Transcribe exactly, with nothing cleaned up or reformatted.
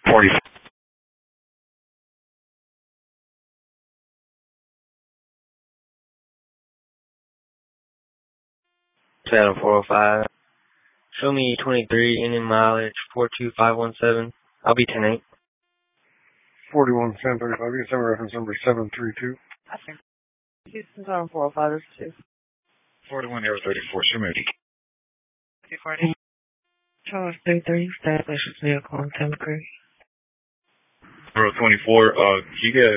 forty. Seven four oh five. Show me twenty-three, Indian mileage, four two five one seven. I'll be ten eight. forty-one, ten thirty-five. You can send reference number seven three two. I think Houston seven four oh five is two. forty-one, zero thirty-four, show me. two forty. Charles three three, established vehicle on Timber Creek. zero twenty-four, uh, you get